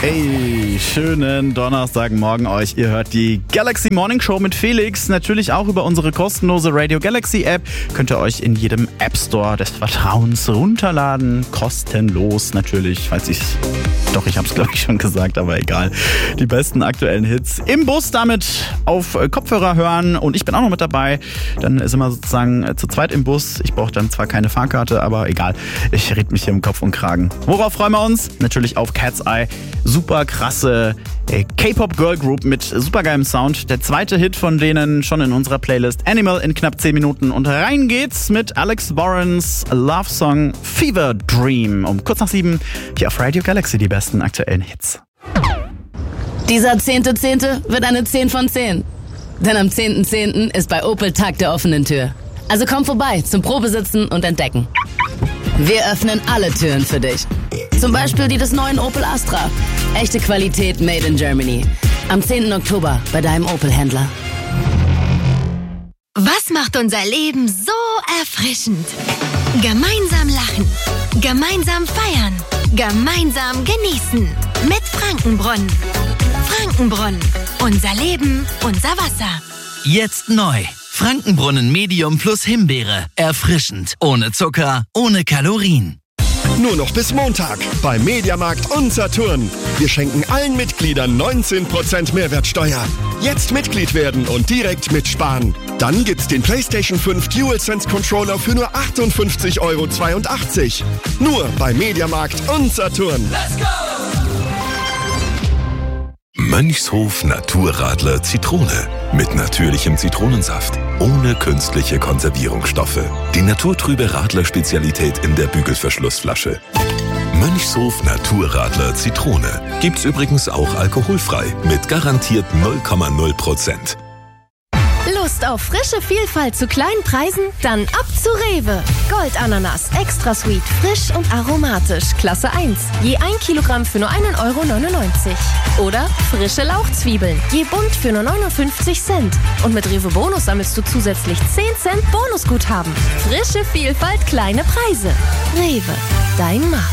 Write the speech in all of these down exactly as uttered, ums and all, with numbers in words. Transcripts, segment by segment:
Hey, schönen Donnerstagmorgen euch. Ihr hört die Galaxy Morning Show mit Felix. Natürlich auch über unsere kostenlose Radio Galaxy App. Könnt ihr euch in jedem App Store des Vertrauens runterladen. Kostenlos natürlich, falls ich Doch, ich hab's glaube ich schon gesagt, aber egal. Die besten aktuellen Hits im Bus damit auf Kopfhörer hören. Und ich bin auch noch mit dabei. Dann sind wir sozusagen zu zweit im Bus. Ich brauche dann zwar keine Fahrkarte, aber egal. Ich red mich hier im Kopf und Kragen. Worauf freuen wir uns? Natürlich auf Cat's Eye. Super krasse K-Pop Girl Group mit supergeilem Sound. Der zweite Hit von denen schon in unserer Playlist Animal in knapp zehn Minuten. Und rein geht's mit Alex Warrens Love Song Fever Dream. Um kurz nach sieben hier auf Radio Galaxy die besten aktuellen Hits. Dieser zehnte zehnte wird eine zehn von zehn. Denn am zehnten zehnten ist bei Opel Tag der offenen Tür. Also komm vorbei zum Probesitzen und Entdecken. Wir öffnen alle Türen für dich. Zum Beispiel die des neuen Opel Astra. Echte Qualität made in Germany. Am zehnten Oktober bei deinem Opel-Händler. Was macht unser Leben so erfrischend? Gemeinsam lachen, gemeinsam feiern, gemeinsam genießen. Mit Frankenbrunnen. Frankenbrunnen. Unser Leben, unser Wasser. Jetzt neu. Frankenbrunnen Medium plus Himbeere. Erfrischend. Ohne Zucker, ohne Kalorien. Nur noch bis Montag bei Mediamarkt und Saturn. Wir schenken allen Mitgliedern neunzehn Prozent Mehrwertsteuer. Jetzt Mitglied werden und direkt mitsparen. Dann gibt's den PlayStation fünf DualSense Controller für nur achtundfünfzig Euro zweiundachtzig. Nur bei Mediamarkt und Saturn. Let's go! Mönchshof Naturradler Zitrone. Mit natürlichem Zitronensaft. Ohne künstliche Konservierungsstoffe. Die naturtrübe Radler-Spezialität in der Bügelverschlussflasche. Mönchshof Naturradler Zitrone. Gibt's übrigens auch alkoholfrei. Mit garantiert null Komma null Prozent. Lust auf frische Vielfalt zu kleinen Preisen? Dann ab zu Rewe. Goldananas, extra sweet, frisch und aromatisch, Klasse eins. Je ein Kilogramm für nur einen Euro neunundneunzig. Oder frische Lauchzwiebeln, je bunt für nur neunundfünfzig Cent. Und mit Rewe Bonus sammelst du zusätzlich zehn Cent Bonusguthaben. Frische Vielfalt, kleine Preise. Rewe, dein Markt.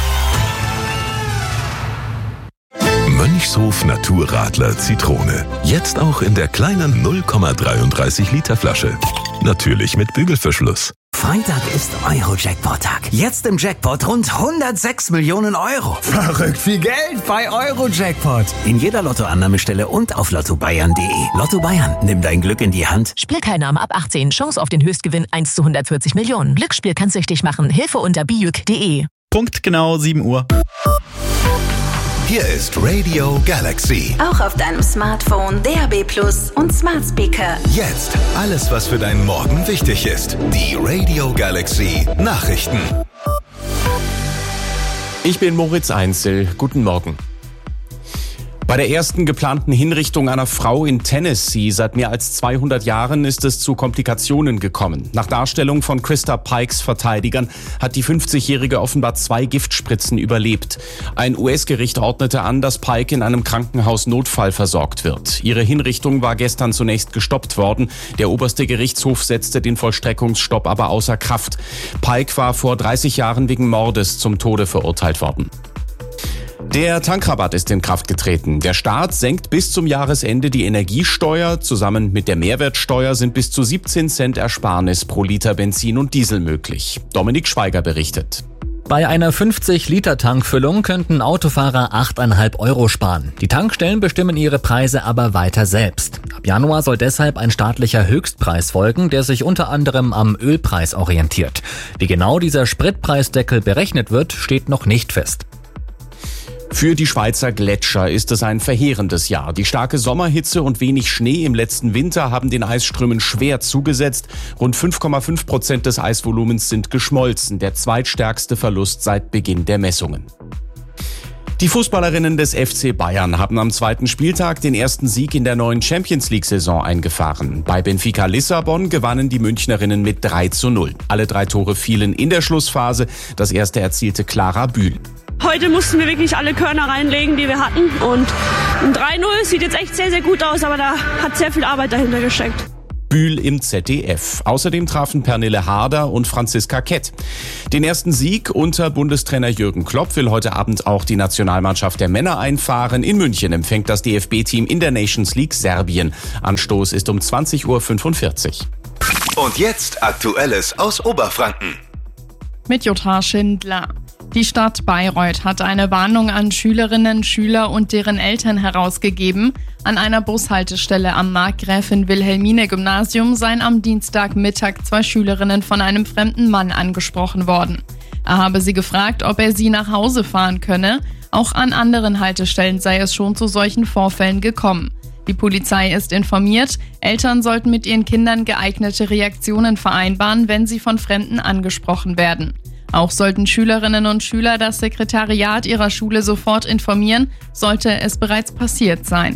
Mönchshof Naturradler Zitrone. Jetzt auch in der kleinen null Komma dreiunddreißig Liter Flasche. Natürlich mit Bügelverschluss. Freitag ist Euro-Jackpot-Tag. Jetzt im Jackpot rund hundertsechs Millionen Euro. Verrückt viel Geld bei Euro-Jackpot. In jeder Lottoannahmestelle und auf lotto bayern punkt de. Lotto Bayern, nimm dein Glück in die Hand. Spielteilnahme ab achtzehn. Chance auf den Höchstgewinn eins zu hundertvierzig Millionen. Glücksspiel kann süchtig machen. Hilfe unter bijuk punkt de. Punkt genau sieben Uhr. Hier ist Radio Galaxy. Auch auf deinem Smartphone, D A B Plus und Smart Speaker. Jetzt alles, was für deinen Morgen wichtig ist. Die Radio Galaxy Nachrichten. Ich bin Moritz Einzel. Guten Morgen. Bei der ersten geplanten Hinrichtung einer Frau in Tennessee seit mehr als zweihundert Jahren ist es zu Komplikationen gekommen. Nach Darstellung von Krista Pikes Verteidigern hat die fünfzigjährige offenbar zwei Giftspritzen überlebt. Ein U S-Gericht ordnete an, dass Pike in einem Krankenhaus notfallversorgt wird. Ihre Hinrichtung war gestern zunächst gestoppt worden. Der oberste Gerichtshof setzte den Vollstreckungsstopp aber außer Kraft. Pike war vor dreißig Jahren wegen Mordes zum Tode verurteilt worden. Der Tankrabatt ist in Kraft getreten. Der Staat senkt bis zum Jahresende die Energiesteuer. Zusammen mit der Mehrwertsteuer sind bis zu siebzehn Cent Ersparnis pro Liter Benzin und Diesel möglich. Dominik Schweiger berichtet. Bei einer fünfzig Liter Tankfüllung könnten Autofahrer acht Komma fünf Euro sparen. Die Tankstellen bestimmen ihre Preise aber weiter selbst. Ab Januar soll deshalb ein staatlicher Höchstpreis folgen, der sich unter anderem am Ölpreis orientiert. Wie genau dieser Spritpreisdeckel berechnet wird, steht noch nicht fest. Für die Schweizer Gletscher ist es ein verheerendes Jahr. Die starke Sommerhitze und wenig Schnee im letzten Winter haben den Eisströmen schwer zugesetzt. Rund fünf Komma fünf Prozent des Eisvolumens sind geschmolzen, der zweitstärkste Verlust seit Beginn der Messungen. Die Fußballerinnen des F C Bayern haben am zweiten Spieltag den ersten Sieg in der neuen Champions-League-Saison eingefahren. Bei Benfica Lissabon gewannen die Münchnerinnen mit drei zu null. Alle drei Tore fielen in der Schlussphase. Das erste erzielte Clara Bühl. Heute mussten wir wirklich alle Körner reinlegen, die wir hatten. Und ein drei null sieht jetzt echt sehr, sehr gut aus, aber da hat sehr viel Arbeit dahinter gesteckt. Bühl im Z D F. Außerdem trafen Pernille Harder und Franziska Kett. Den ersten Sieg unter Bundestrainer Jürgen Klopp will heute Abend auch die Nationalmannschaft der Männer einfahren. In München empfängt das D F B-Team in der Nations League Serbien. Anstoß ist um zwanzig Uhr fünfundvierzig. Und jetzt Aktuelles aus Oberfranken. Mit Jutta Schindler. Die Stadt Bayreuth hat eine Warnung an Schülerinnen, Schüler und deren Eltern herausgegeben. An einer Bushaltestelle am Markgräfin-Wilhelmine-Gymnasium seien am Dienstagmittag zwei Schülerinnen von einem fremden Mann angesprochen worden. Er habe sie gefragt, ob er sie nach Hause fahren könne. Auch an anderen Haltestellen sei es schon zu solchen Vorfällen gekommen. Die Polizei ist informiert, Eltern sollten mit ihren Kindern geeignete Reaktionen vereinbaren, wenn sie von Fremden angesprochen werden. Auch sollten Schülerinnen und Schüler das Sekretariat ihrer Schule sofort informieren, sollte es bereits passiert sein.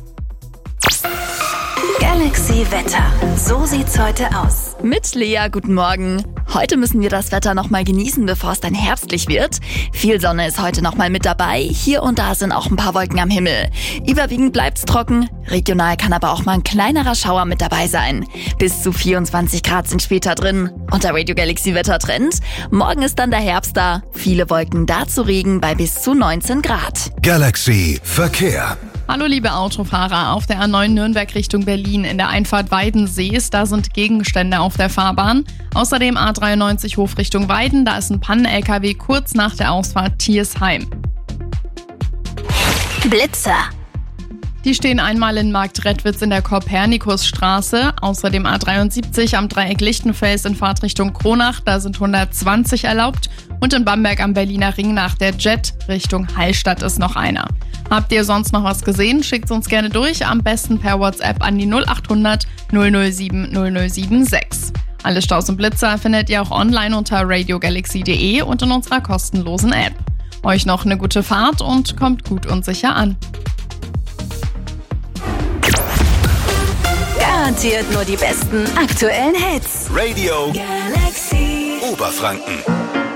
Galaxy Wetter. So sieht's heute aus. Mit Lea, guten Morgen. Heute müssen wir das Wetter noch mal genießen, bevor es dann herbstlich wird. Viel Sonne ist heute noch mal mit dabei. Hier und da sind auch ein paar Wolken am Himmel. Überwiegend bleibt's trocken. Regional kann aber auch mal ein kleinerer Schauer mit dabei sein. Bis zu vierundzwanzig Grad sind später drin. Und der Radio Galaxy Wettertrend. Morgen ist dann der Herbst da. Viele Wolken, dazu Regen bei bis zu neunzehn Grad. Galaxy Verkehr. Hallo liebe Autofahrer, auf der A neun Nürnberg Richtung Berlin in der Einfahrt Weidensees, da sind Gegenstände auf der Fahrbahn. Außerdem A dreiundneunzig Hof Richtung Weiden, da ist ein Pannen-L K W kurz nach der Ausfahrt Thiersheim. Blitzer. Die stehen einmal in Marktredwitz in der Kopernikusstraße, außerdem A dreiundsiebzig am Dreieck Lichtenfels in Fahrtrichtung Kronach, da sind hundertzwanzig erlaubt und in Bamberg am Berliner Ring nach der Jet Richtung Hallstatt ist noch einer. Habt ihr sonst noch was gesehen? Schickt uns gerne durch, am besten per WhatsApp an die null acht hundert null null sieben null null sieben sechs. Alle Staus und Blitzer findet ihr auch online unter radio galaxy punkt de und in unserer kostenlosen App. Euch noch eine gute Fahrt und kommt gut und sicher an. Garantiert nur die besten aktuellen Hits. Radio Galaxy Oberfranken.